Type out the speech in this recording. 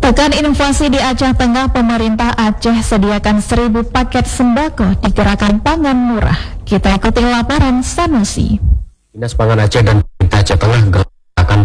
Pekan Inflasi di Aceh Tengah, pemerintah Aceh sediakan 1.000 paket sembako di Gerakan Pangan Murah. Kita ikuti laporan Sanusi. Dinas Pangan Aceh dan Pemerintah Aceh Tengah